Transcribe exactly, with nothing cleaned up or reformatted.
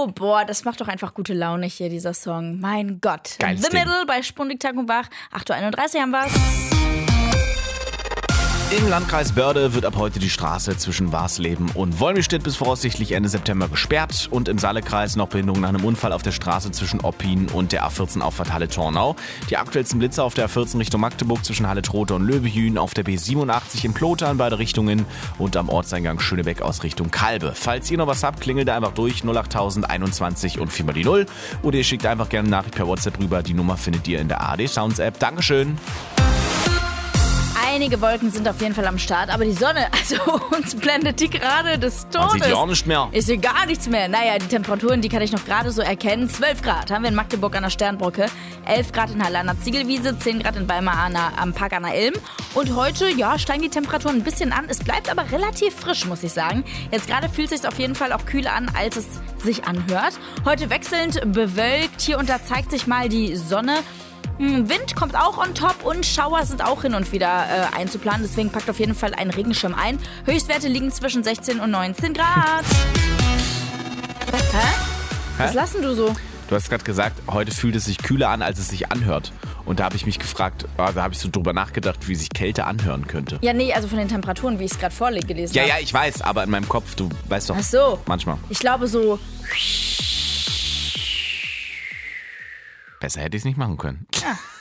so, boah, das macht doch einfach gute Laune hier, dieser Song. Mein Gott. Geiles The Ding. Middle bei Spundig, Tag und Wach. acht Uhr einunddreißig haben wir's. Im Landkreis Börde wird ab heute die Straße zwischen Warsleben und Wolmirstedt bis voraussichtlich Ende September gesperrt und im Saalekreis noch Behinderung nach einem Unfall auf der Straße zwischen Oppin und der A vierzehn Auffahrt Halle-Tornau. Die aktuellsten Blitzer auf der A vierzehn Richtung Magdeburg zwischen Halle-Trothe und Löbejün, auf der B siebenundachtzig in Plotha in beide Richtungen und am Ortseingang Schönebeck aus Richtung Kalbe. Falls ihr noch was habt, klingelt da einfach durch null acht tausend einundzwanzig und viermal die Null oder ihr schickt einfach gerne eine Nachricht per WhatsApp rüber. Die Nummer findet ihr in der A R D Sounds App. Dankeschön. Einige Wolken sind auf jeden Fall am Start, aber die Sonne, also uns blendet die gerade des Todes. Man sieht ja auch nicht mehr. Ich sehe gar nichts mehr. Naja, die Temperaturen, die kann ich noch gerade so erkennen. zwölf Grad haben wir in Magdeburg an der Sternbrücke, elf Grad in Halle an der Ziegelwiese, zehn Grad in Weimar an der, am Park an der Ilm. Und heute, ja, steigen die Temperaturen ein bisschen an. Es bleibt aber relativ frisch, muss ich sagen. Jetzt gerade fühlt es sich auf jeden Fall auch kühler an, als es sich anhört. Heute wechselnd bewölkt. Hier und da zeigt sich mal die Sonne. Wind kommt auch on top und Schauer sind auch hin und wieder äh, einzuplanen. Deswegen packt auf jeden Fall einen Regenschirm ein. Höchstwerte liegen zwischen sechzehn und neunzehn Grad. Hä? Was lassen du so? Du hast gerade gesagt, heute fühlt es sich kühler an, als es sich anhört. Und da habe ich mich gefragt, oh, da habe ich so drüber nachgedacht, wie sich Kälte anhören könnte. Ja, nee, also von den Temperaturen, wie ich es gerade vorlege, gelesen Ja, habe. ja, ich weiß, aber in meinem Kopf, du weißt doch, Ach so. manchmal. Ich glaube so... Besser hätte ich es nicht machen können. Ja.